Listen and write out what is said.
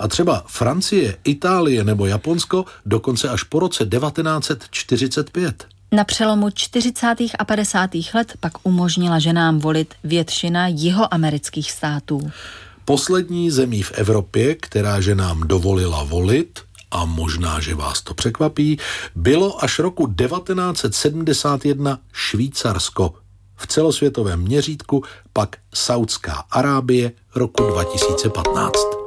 A třeba Francie, Itálie nebo Japonsko dokonce až po roce 1945. Na přelomu 40. a 50. let pak umožnila ženám volit většina jihoamerických států. Poslední zemí v Evropě, která ženám dovolila volit, a možná, že vás to překvapí, bylo až roku 1971 Švýcarsko. V celosvětovém měřítku pak Saudská Arábie roku 2015.